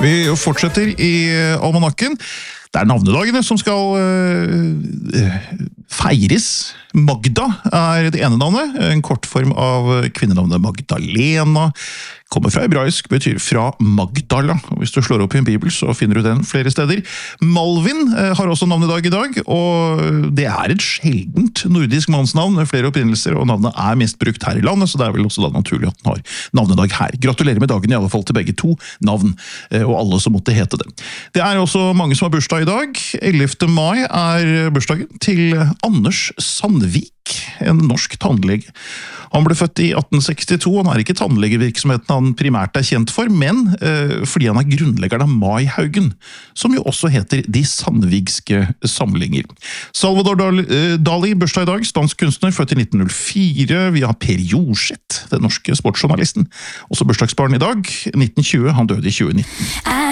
Vi fortsetter i almanakken. Det navnedagene som skal feires. Magda det ene navnet, en kortform av kvinnenavnet Magdalena. Kommer fra hebraisk, betyr fra Magdala. Og hvis du slår opp i en bibel, så finner du den flere steder. Malvin har også navnedag i dag, og det et sjeldent nordisk mannsnavn med flere opprinnelser, og navnet mest brukt her i landet, så det vel også da naturlig at den har navnedag her. Gratulerer med dagen i alle fall til begge to navn, og alle som måtte hete det. Det også mange som har bursdag i dag. 11. mai bursdagen til Anders Sandvik, en norsk tannlege. Han ble født i 1862, han ikke tannlegevirksomheten han primært kjent for, men fordi han grunnleggeren av Maihaugen, som jo også heter De Sandvigske Samlinger. Salvador Dali, bursdag i dag, spansk kunstner, født i 1904. Vi har Per Jorseth, den norske sportsjournalisten. Også bursdagsbarn i dag, 1920, han døde i 2019.